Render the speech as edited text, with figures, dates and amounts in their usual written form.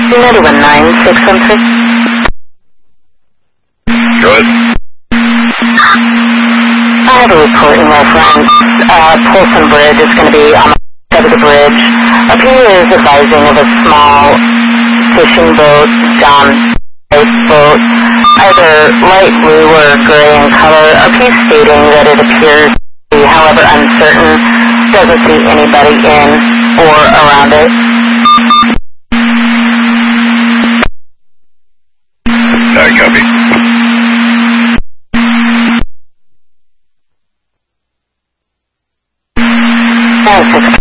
C919613. Go ahead. I have a report in reference. Polson Bridge is going to be on the side of the bridge. A pier is advising of a small fishing boat, boat, either light blue or gray in color. A piece stating that it appears to be, however, uncertain. Doesn't see anybody in or around it. I copy. Thanks.